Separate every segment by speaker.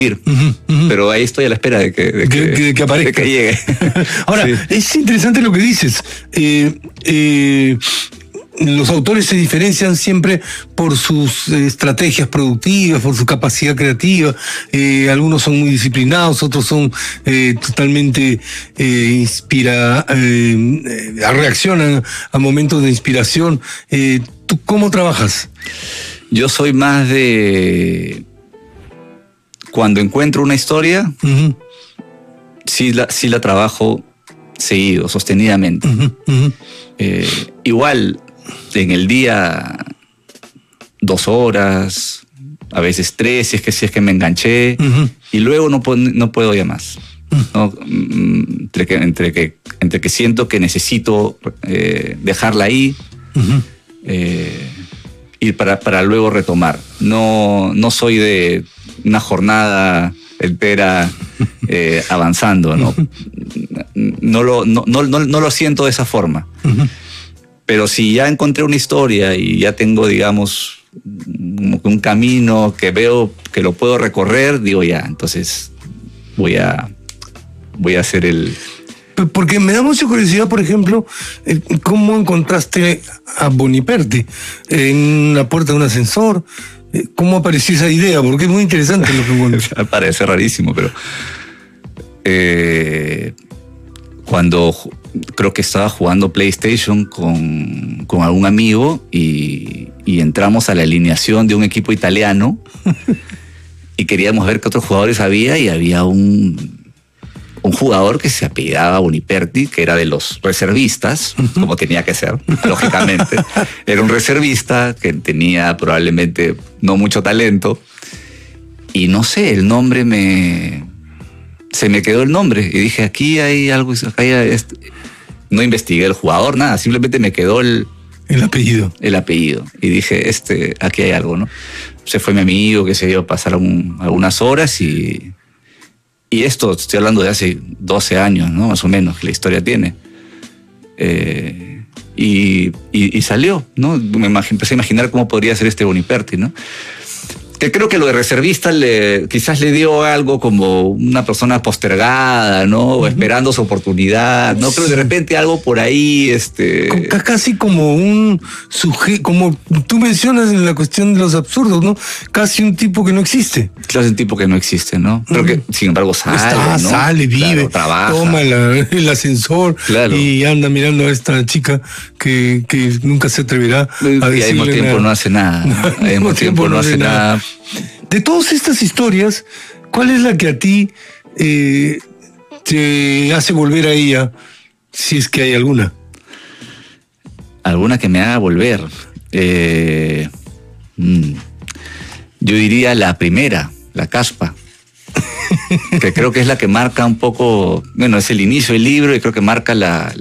Speaker 1: pero ahí estoy a la espera de que
Speaker 2: aparezca.
Speaker 1: De que llegue.
Speaker 2: Ahora, sí, es interesante lo que dices. Los autores se diferencian siempre por sus estrategias productivas, por su capacidad creativa. Algunos son muy disciplinados, otros son totalmente reaccionan a momentos de inspiración. ¿Tú cómo trabajas?
Speaker 1: Yo soy más de... Cuando encuentro una historia, sí la trabajo seguido, sostenidamente. Igual, en el día 2 horas, a veces 3, si es que me enganché, y luego no puedo ya más. ¿No? Entre que siento que necesito dejarla ahí, y para luego retomar. No soy de una jornada entera avanzando, ¿no? No lo siento de esa forma. Pero si ya encontré una historia y ya tengo, digamos, un camino que veo que lo puedo recorrer, digo ya, entonces voy a hacer el...
Speaker 2: Porque me da mucha curiosidad, por ejemplo, cómo encontraste a Boniperti en la puerta de un ascensor. ¿Cómo apareció esa idea? Porque es muy interesante lo que cuentas.
Speaker 1: Parece rarísimo, pero cuando creo que estaba jugando PlayStation con algún amigo y entramos a la alineación de un equipo italiano y queríamos ver qué otros jugadores había, y había un jugador que se apellidaba Boniperti, que era de los reservistas, como tenía que ser, lógicamente. Era un reservista que tenía probablemente no mucho talento, y no sé, el nombre se me quedó el nombre, y dije, aquí hay algo, no investigué el jugador, nada, simplemente me quedó el
Speaker 2: apellido.
Speaker 1: El apellido. Y dije, aquí hay algo, ¿no? Se fue mi amigo, que se dio a pasar algunas horas, y esto estoy hablando de hace 12 años, ¿no? Más o menos, que la historia tiene. Y salió, ¿no? Empecé a imaginar cómo podría ser este Boniperti, ¿no? Que creo que lo de reservista quizás le dio algo como una persona postergada, ¿no? O esperando su oportunidad, ¿no? Creo que de repente algo por ahí,
Speaker 2: Casi como un sujeto, como tú mencionas en la cuestión de los absurdos, ¿no? Casi un tipo que no existe.
Speaker 1: Claro, es un tipo que no existe, ¿no? Pero que, sin embargo, sale, ¿no?
Speaker 2: Sale, vive,
Speaker 1: claro, trabaja,
Speaker 2: toma el ascensor, claro, y anda mirando a esta chica que nunca se atreverá a decirle.
Speaker 1: Y al mismo tiempo no hace nada. Al mismo tiempo no hace nada.
Speaker 2: De todas estas historias, ¿cuál es la que a ti te hace volver a ella, si es que hay alguna?
Speaker 1: ¿Alguna que me haga volver? Yo diría la primera, La Caspa, que creo que es la que marca un poco, bueno, es el inicio del libro, y creo que marca la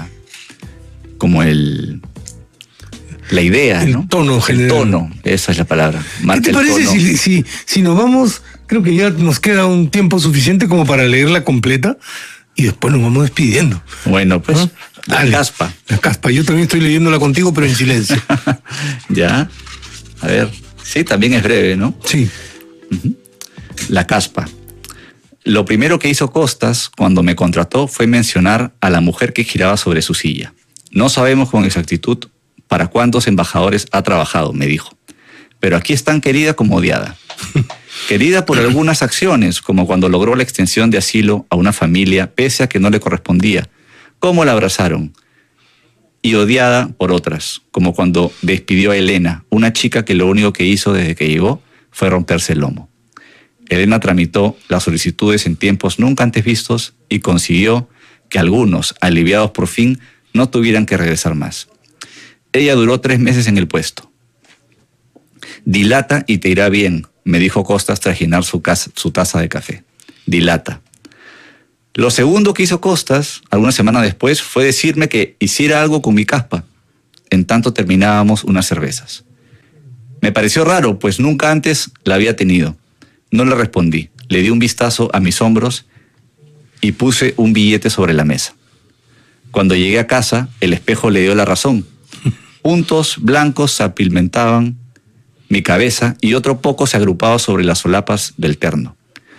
Speaker 1: idea, ¿no?
Speaker 2: El tono general.
Speaker 1: El tono, esa es la palabra.
Speaker 2: ¿Qué te parece si nos vamos? Creo que ya nos queda un tiempo suficiente como para leerla completa, y después nos vamos despidiendo.
Speaker 1: Bueno, pues,
Speaker 2: La Caspa. La Caspa. Yo también estoy leyéndola contigo, pero en silencio.
Speaker 1: Ya. A ver. Sí, también es breve, ¿no?
Speaker 2: Sí.
Speaker 1: La Caspa. Lo primero que hizo Costas cuando me contrató fue mencionar a la mujer que giraba sobre su silla. No sabemos con exactitud para cuántos embajadores ha trabajado, me dijo. Pero aquí es tan querida como odiada. Querida por algunas acciones, como cuando logró la extensión de asilo a una familia pese a que no le correspondía, como la abrazaron. Y odiada por otras, como cuando despidió a Elena, una chica que lo único que hizo desde que llegó fue romperse el lomo. Elena tramitó las solicitudes en tiempos nunca antes vistos y consiguió que algunos, aliviados por fin, no tuvieran que regresar más. Ella duró 3 meses en el puesto. Dilata y te irá bien, me dijo Costas tras llenar su taza de café. Dilata. Lo segundo que hizo Costas, algunas semanas después, fue decirme que hiciera algo con mi caspa, en tanto terminábamos unas cervezas. Me pareció raro, pues nunca antes la había tenido. No le respondí, le di un vistazo a mis hombros y puse un billete sobre la mesa. Cuando llegué a casa, el espejo le dio la razón. Puntos blancos se apilmentaban mi cabeza y otro poco se agrupaba sobre las solapas del terno.